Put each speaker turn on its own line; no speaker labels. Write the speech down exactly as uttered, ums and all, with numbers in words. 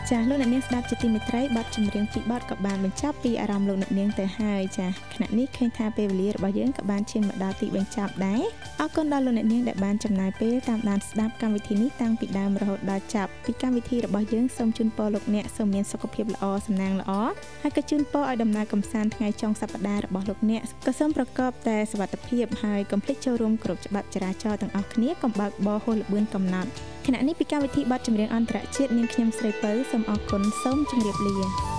ចាលោកអ្នកនាងស្ដាប់ជាទីមេត្រីបទចម្រៀងពីបទក៏បានបញ្ចប់ពីអារម្មណ៍លោកអ្នកនាងទៅហើយចាខណៈនេះឃើញថាពេលវេលារបស់យើងក៏បានឈានមកដល់ទីបញ្ចប់ដែរអរគុណដល់លោកអ្នកនាងដែលបានចំណាយពេលតាមដានស្ដាប់កម្មវិធីនេះតាំងពីដើមរហូតដល់ចប់ពីកម្មវិធីរបស់យើងសូមជូនពរលោកអ្នកសូមមានសុខភាពល្អសំណាងល្អហើយក៏ជូនពរឲ្យដំណើរកម្សាន្តថ្ងៃចុងសប្ដាហ៍របស់លោកអ្នកក៏សូមប្រកបតែសុវត្ថិភាពហើយកុំភ្លេចចូលរួមគ្រប់ច្បាប់ចរាចរណ៍ទាំងអស់គ្នាកុំបើកបរហួសល្បឿនកំណត់ខណៈនេះពីកម្មវិធីបទចម្រៀងអន្តរជាតិនាងខ្ញុំស្រីពៅសូមអរគុណសូមជម្រាបលា